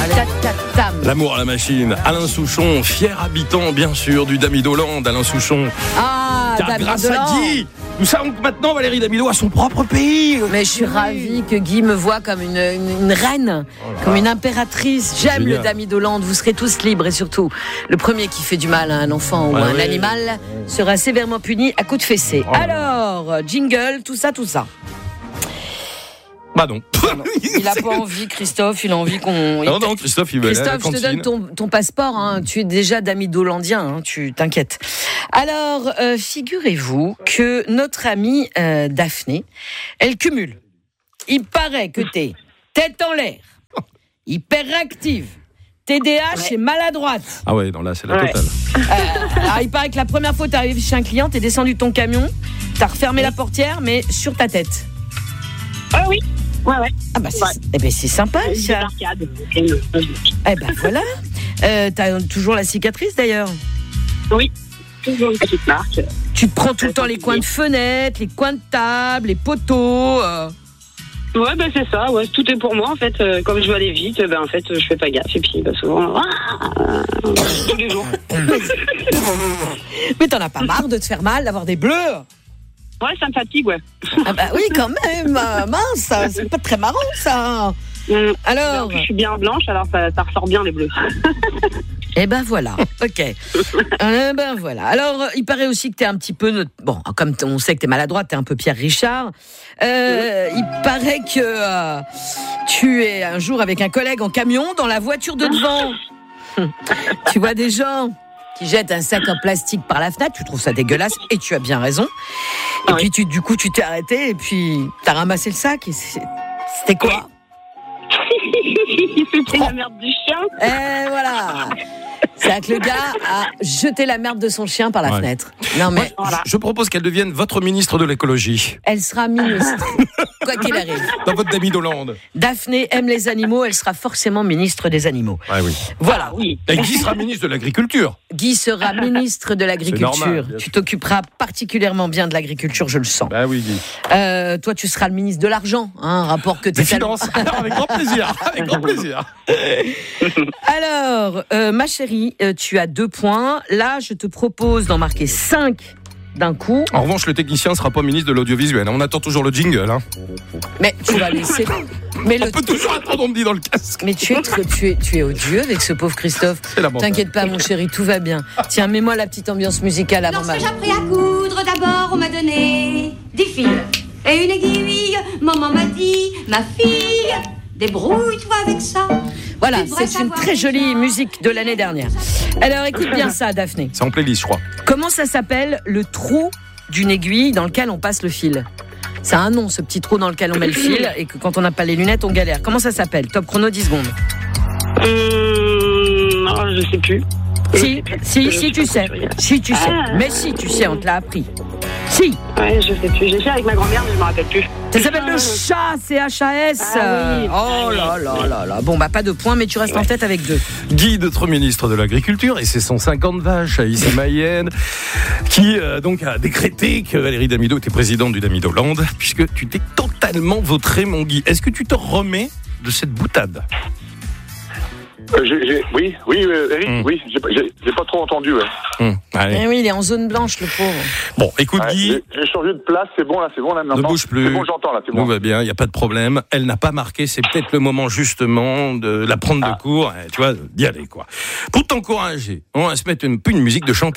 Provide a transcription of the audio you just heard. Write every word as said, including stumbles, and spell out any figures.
Allez. L'amour à la machine. Alain Souchon, fier habitant, bien sûr, du Damidoland. Alain Souchon. Ah, Car grâce à Guy, nous savons que maintenant Valérie Damido a son propre pays. Mais je suis ravie que Guy me voit comme une, une, une reine, oh comme une impératrice. J'aime génial. Le Damidoland. Vous serez tous libres et surtout, le premier qui fait du mal à un enfant ou à ah un ouais. animal sera sévèrement puni à coups de fessée. Oh. Alors, jingle, tout ça, tout ça. Bah non. Il n'a pas envie, Christophe, il a envie qu'on... Non, non, Christophe, il veut aller à la Christophe, je te donne ton, ton passeport, hein. Tu es déjà Damidolandien, hein. Tu t'inquiètes. Alors, euh, figurez-vous que notre amie euh, Daphné, elle cumule. Il paraît que t'es tête en l'air, hyperactive, T D A H ouais. et maladroite. Ah ouais, non là, c'est la ouais. totale. Euh, alors, il paraît que la première fois que t'es arrivé chez un client, t'es descendu de ton camion, t'as refermé la portière, mais sur ta tête. Ah oui. Ouais, ouais. Ah bah c'est, ouais. eh ben c'est sympa, ça. Eh ben voilà. Euh, t'as toujours la cicatrice d'ailleurs. Oui, toujours une petite marque. Tu te prends tout le temps les coins de fenêtre, les coins de table, les poteaux. Euh... Ouais, ben c'est ça. Ouais, tout est pour moi en fait. Euh, comme je veux aller vite, ben en fait, je fais pas gaffe et puis ben, souvent, ah, tous les jours. Mais t'en as pas marre de te faire mal, d'avoir des bleus? Ouais, ça me fatigue, ouais. Ah bah oui, quand même, mince, c'est pas très marrant, ça. Mmh. Alors, je suis bien blanche, alors ça, ça ressort bien les bleus. Eh ben voilà, ok. Eh ben voilà. Alors, il paraît aussi que t'es un petit peu, bon, comme on sait que t'es maladroite, t'es un peu Pierre Richard. Euh, mmh. Il paraît que euh, tu es un jour avec un collègue en camion dans la voiture de devant. Tu vois des gens qui jettent un sac en plastique par la fenêtre, tu trouves ça dégueulasse et tu as bien raison. Et ah puis oui. tu, du coup tu t'es arrêté et puis t'as ramassé le sac et c'est, c'était quoi? C'était la merde du chien. Et voilà. C'est que le gars a jeté la merde de son chien par la ouais. fenêtre. Non mais Moi, voilà. je propose qu'elle devienne votre ministre de l'écologie. Elle sera ministre, quoi qu'il arrive. Dans votre Damidoland. Daphné aime les animaux, elle sera forcément ministre des animaux. Ouais, oui. Voilà. Ah, oui. Et Guy sera ministre de l'agriculture. Guy sera ministre de l'agriculture. Normal, tu t'occuperas particulièrement bien de l'agriculture, je le sens. Bah oui, Guy. Euh, toi, tu seras le ministre de l'argent, hein, rapport que tu Des finances. Alors, avec grand plaisir. Avec grand plaisir. Alors, euh, ma chérie, euh, tu as deux points. Là, je te propose d'en marquer cinq d'un coup. En revanche, le technicien ne sera pas ministre de l'audiovisuel. On attend toujours le jingle. Hein. Mais tu vas laisser. Mais on le... peut toujours attendre, on me dit dans le casque. Mais tu es, tu es, tu es odieux avec ce pauvre Christophe. T'inquiète pas, mon chéri, tout va bien. Tiens, mets-moi la petite ambiance musicale avant ma. Lorsque j'ai appris à coudre, d'abord on m'a donné des fils et une aiguille. Maman m'a dit, ma fille, débrouille-toi avec ça. Voilà, c'est une très jolie musique de l'année dernière. Alors écoute bien ça, Daphné. C'est en playlist, je crois. Comment ça s'appelle le trou d'une aiguille dans lequel on passe le fil? C'est un nom, ce petit trou dans lequel on met le fil et que quand on n'a pas les lunettes, on galère. Comment ça s'appelle? Top chrono, dix secondes. Hum, non, je sais plus. Si, si, si, tu sais. Si, tu sais. Mais si, tu sais, on te l'a appris. Si. Ouais, je sais plus. J'ai fait avec ma grand-mère, mais je me rappelle plus. Ça s'appelle le chat, C H A S. Ah, oui. Oh là là là là. Bon, bah pas de points, mais tu restes ouais. en tête avec deux. Guy, notre ministre de l'Agriculture, et ses cent cinquante vaches à Issy-Mayenne, qui euh, donc a décrété que Valérie Damido était présidente du Damidoland, puisque tu t'es totalement vautré, mon Guy. Est-ce que tu te remets de cette boutade? Euh, j'ai, j'ai, oui, oui, euh, Eric, mmh. oui, j'ai, j'ai, j'ai pas trop entendu. Ouais. Mmh. Eh oui, il est en zone blanche, le pauvre. Bon, écoute, ouais, Guy. J'ai, j'ai changé de place, c'est bon, là, c'est bon, là, maintenant. Ne bouge plus. C'est bon, j'entends, là, c'est bon. Tout va bien, il n'y a pas de problème. Elle n'a pas marqué, c'est peut-être le moment, justement, de la prendre ah. de court, tu vois, d'y aller, quoi. Pour t'encourager, on va se mettre une, une musique de chanteur.